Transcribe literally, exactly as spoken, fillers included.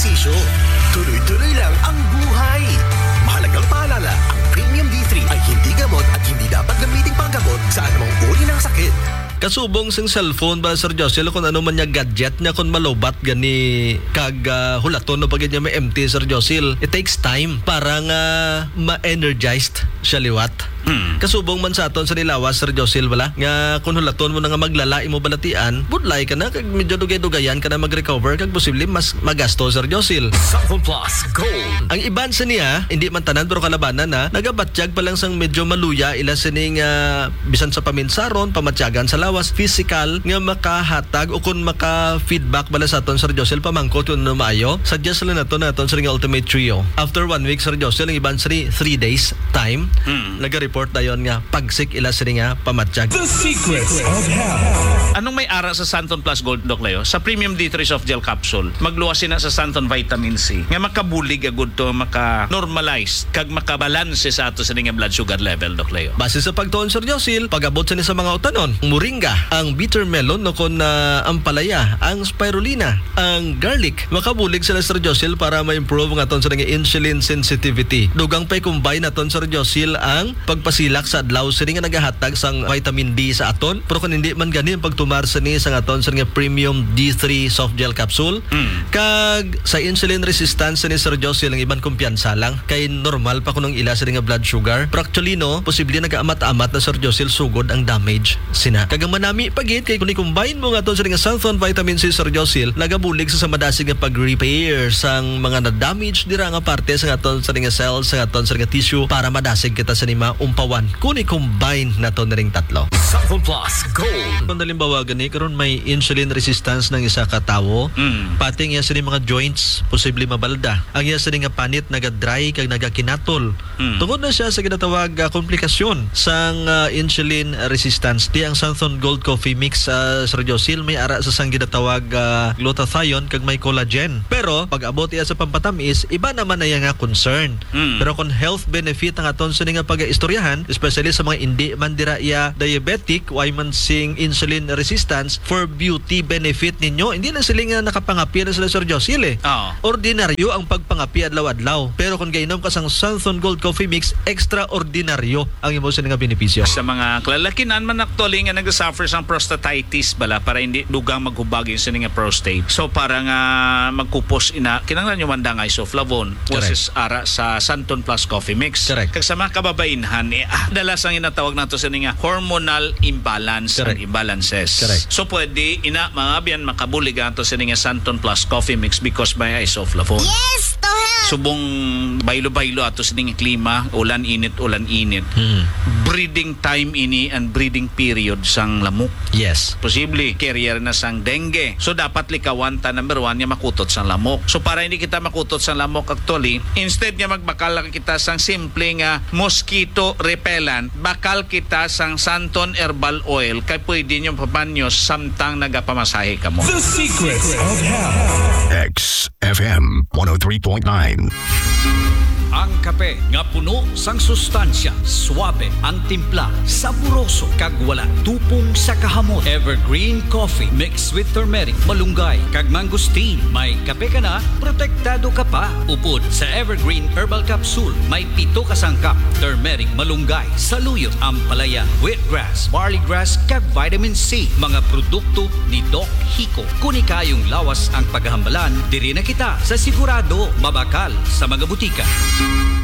ehersisyo. Tuloy-tuloy lang ang buhay. Mahalagang paalala, ang Premium D three ay hindi gamot at hindi dapat gamitin panggamot sa anumang uri ng sakit. Kasubong sing cellphone ba Sir Josel kung ano man niya gadget niya kung malobat gani kag uh, hulaton no pag niya may empty Sir Josel. It takes time para nga ma-energized siya liwat. Hmm. Kasubong man sa aton sa nilawas Sir Josel wala nga kung hulaton mo na nga maglala imo balatian budlay ka na kag medyo dugay-dugayan ka na mag-recover kag posible mas magasto Sir Josel. Cellphone Plus Gold. Ang iban sa niya hindi man tanan pero kalabanan na nagabatsyag pa lang sang medyo maluya ila sining uh, bisan sa paminsaron pamatyagan sa lawas physical nga makahatag o kung maka-feedback bala sa aton Sir Josel pamangkot yun na maayo suggest lang nato na aton sa Ultimate Trio after one week Sir Josel ang iban sa three days time hmm. nag-report na yun nga pagsik ila sa nga pamatsyag. The Secrets of Health. Anong may ara sa Santon Plus Gold, Doc Leo? Sa Premium D three Soft Gel Capsule, magluwas na sa Santon Vitamin C. Nga makabulig agud to, maka-normalize, kag makabalanse sa ato sa nga blood sugar level, Doc Leo. Base sa pagtuon Sir Josil, pag-abot sa ni sa mga utanon, moringa, ang bitter melon, no kon na uh, ang palaya, ang spirulina, ang garlic, makabulig sila Sir Josil para ma-improve nga ton sa nga insulin sensitivity. Dugang pa'y combine naton Sir Josil ang pagpasilak sa adlaw sa nga nagahatag sang vitamin D sa aton. Pero kung hindi man gani pagtumar sa ni sa aton sa nga Premium D three Soft Gel Capsule, mm. kag sa insulin resistance ni Sir Josil ang iban kumpiyansa lang kay normal pa kunong ila sa nga blood sugar. Pero actually no, posible nagaamat-amat na Sir Josil sugod ang damage sina. Kag manami pagit kay kung i-combine mo nga aton sa nga Santon Vitamin C Sir Josil, nagabulig sa samadasig nga pag-repair sang mga na-damage dira nga parte sa aton sa nga cells sa aton sa nga tissue para madasig kita sa nima umpawan kung i-combine na to na ring tatlo. Cellphone Plus Gold. Kung dalimbawa gani karon may insulin resistance ng isa ka tawo, mm. pati nga sa mga joints posible mabalda. Ang iya sa nga panit naga-dry kag nagakinatol. Mm. Tungod na siya sa ginatawag uh, komplikasyon sang uh, insulin resistance. Di ang Santon Gold Coffee Mix sa uh, Sir Josil may ara sa sang ginatawag uh, glutathione kag may collagen. Pero pag abot iya sa pampatamis, iba naman na nga concern. Mm. Pero kung health benefit ang aton sa nga pag-istoryahan, especially sa mga hindi man dira iya diabetic, why man sing insulin resistance for beauty benefit ninyo, hindi na sila nga nakapangapi na sila Sir Josil eh. Oh. Ordinaryo ang pagpangapi adlaw-adlaw. Pero kung gainom ka sang Santon Gold Coffee Mix, extraordinaryo ang imo sa nga benepisyo. Sa mga kalalakinan man actually nga nag-suffer sang prostatitis bala para hindi dugang maghubagin sa nga prostate. So para nga magkupos ina kinahanglan nyo mandang isoflavone was ara sa Santon Plus Coffee Mix. Correct. Kag sa mga kababainhan eh, ah, dalas ang inatawag nato sa nga hormonal imbalance and imbalances. Correct. So pwede ina mga biyan makabulig ato sa nga Santon Plus Coffee Mix because may isoflavone. Yes, to help. Subong baylo-baylo ato sa nga klima, ulan init, ulan init. Hmm. Breeding time ini and breeding period sang lamok. Yes. Posible carrier na sang dengue. So dapat likawan ta number one nga makutot sang lamok. So para hindi kita makutot sang lamok actually, instead nga magbakal kita sang simple nga mosquito repellent, bakal kita sang Santon Herbal Oil kay pwede nyo papanyos samtang nagapamasahe ka mo. The Secrets of Health. X F M one oh three point nine. Ang kape nga puno sang sustansya, suabe ang timpla, saboroso kag wala tupong sa kahamot. Evergreen Coffee mixed with turmeric, malunggay kag mangosteen. May kape ka na, protektado ka pa. Upod sa Evergreen Herbal Capsule, may pito ka sangkap, turmeric, malunggay, saluyot, ampalaya, wheatgrass, barleygrass kag vitamin C. Mga produkto ni Doc Hico. Kuni kayong lawas ang paghambalan, diri na kita sa sigurado mabakal sa mga butika.